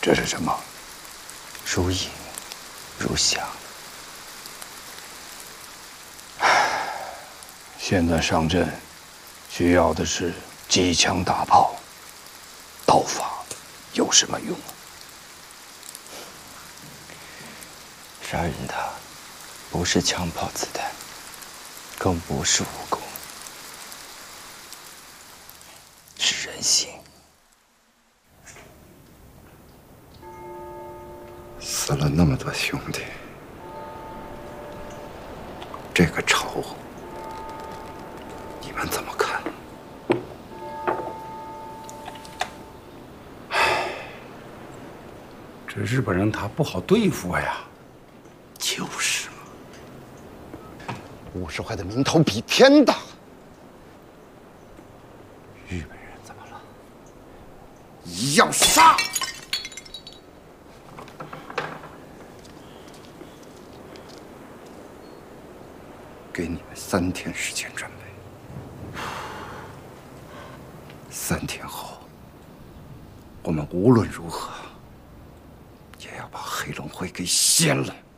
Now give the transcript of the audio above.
这是什么？ 如影如响。 现在上阵，需要的是机枪大炮，刀法有什么用？ 杀人的不是枪炮子弹，更不是武功，是人性。 死了那么多兄弟，这个仇，你们怎么看？ 这日本人他不好对付呀。 就是嘛，50怀的名头比天大。 日本人怎么了？ 要杀！给你们3天时间准备。3天后，我们无论如何也要把黑龙会给掀了。